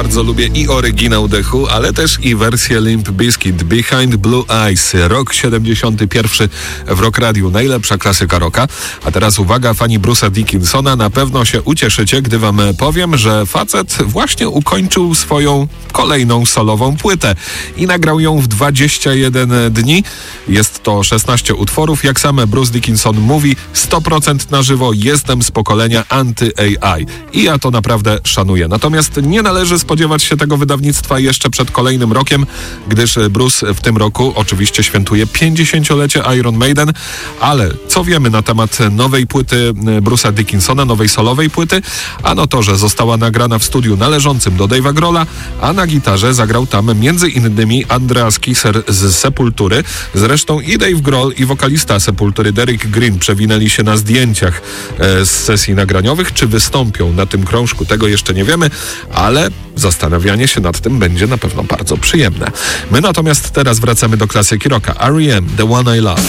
bardzo lubię i oryginał The Who, ale też i wersję Limp Bizkit Behind Blue Eyes, rok 71 w Rock Radiu, najlepsza klasyka rocka. A teraz uwaga, fani Bruce'a Dickinsona, na pewno się ucieszycie, gdy wam powiem, że facet właśnie ukończył swoją kolejną solową płytę i nagrał ją w 21 dni. Jest to 16 utworów. Jak sam Bruce Dickinson mówi, 100% na żywo, jestem z pokolenia anty-AI. I ja to naprawdę szanuję. Natomiast nie należy spodziewać się tego wydawnictwa jeszcze przed kolejnym rokiem, gdyż Bruce w tym roku oczywiście świętuje 50-lecie Iron Maiden. Ale co wiemy na temat nowej płyty Bruce'a Dickinsona, nowej solowej płyty? Ano to, że została nagrana w studiu należącym do Dave'a Grohla, a na gitarze zagrał tam między innymi Andreas Kisser z Sepultury. Zresztą i Dave Grohl, i wokalista Sepultury Derek Green przewinęli się na zdjęciach z sesji nagraniowych. Czy wystąpią na tym krążku? Tego jeszcze nie wiemy, ale zastanawianie się nad tym będzie na pewno bardzo przyjemne. My natomiast teraz wracamy do klasyki rocka. R.E.M. The One I Love.